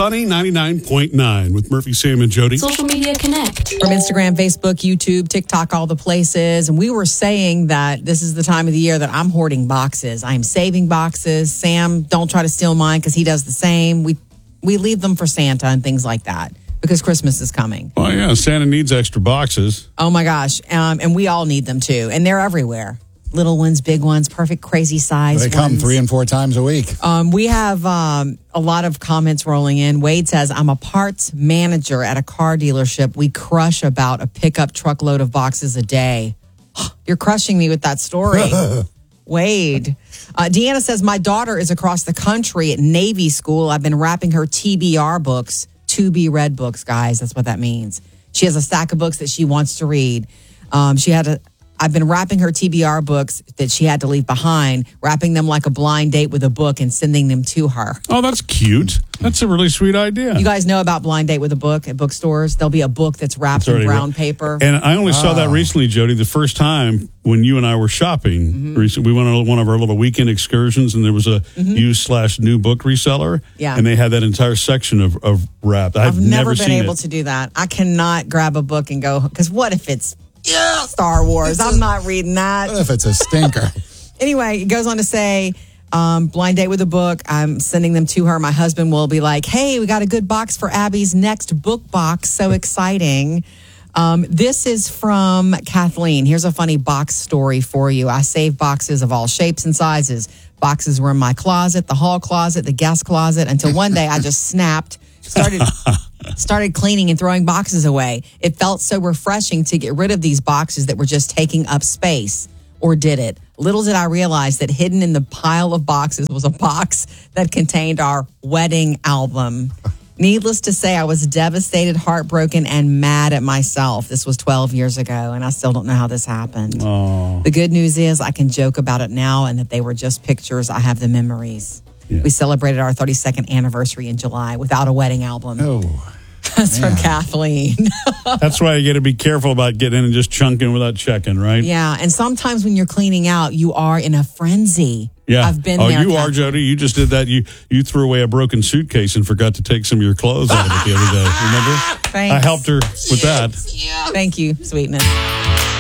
Sunny 99.9 with Murphy, Sam, and Jody. Social Media Connect. From Instagram, Facebook, YouTube, TikTok, all the places. And we were saying that this is the time of the year that I'm hoarding boxes. I'm saving boxes. Sam, don't try to steal mine because he does the same. We leave them for Santa and things like that because Christmas is coming. Oh, yeah. Santa needs extra boxes. Oh, my gosh. And we all need them, too. And they're everywhere. Little ones, big ones, perfect, crazy size. They come 3 and 4 times a week. We have a lot of comments rolling in. Wade says, I'm a parts manager at a car dealership. We crush about a pickup truckload of boxes a day. You're crushing me with that story. Wade. Deanna says, my daughter is across the country at Navy school. I've been wrapping her TBR books, to be read books, guys. That's what that means. She has a stack of books that she wants to read. I've been wrapping her TBR books that she had to leave behind, wrapping them like a blind date with a book and sending them to her. Oh, that's cute. That's a really sweet idea. You guys know about blind date with a book at bookstores? There'll be a book that's wrapped in brown paper. And I only saw that recently, Jody, the first time when you and I were shopping. We went on one of our little weekend excursions, and there was a used/new book reseller. Yeah. And they had that entire section of wrapped. I've never been seen able to do that. I cannot grab a book and go, because what if it's Star Wars? I'm not reading that. What if it's a stinker? Anyway, it goes on to say, blind date with a book. I'm sending them to her. My husband will be like, hey, we got a good box for Abby's next book box. So exciting. This is from Kathleen. Here's a funny box story for you. I save boxes of all shapes and sizes. Boxes were in my closet, the hall closet, the guest closet, until one day I just snapped, started cleaning and throwing boxes away. It felt so refreshing to get rid of these boxes that were just taking up space. Or did it? Little did I realize that hidden in the pile of boxes was a box that contained our wedding album. Needless to say, I was devastated, heartbroken, and mad at myself. This was 12 years ago, and I still don't know how this happened. Oh. The good news is I can joke about it now and that they were just pictures. I have the memories. Yeah. We celebrated our 32nd anniversary in July without a wedding album. Oh. That's from Kathleen. That's why you got to be careful about getting in and just chunking without checking, right? Yeah, and sometimes when you're cleaning out, you are in a frenzy. Yeah. I've been there. there. Oh, you are, Jody. You just did that. You threw away a broken suitcase and forgot to take some of your clothes out of it the other day. Remember? Thanks. I helped her with that. Thank you, sweetness.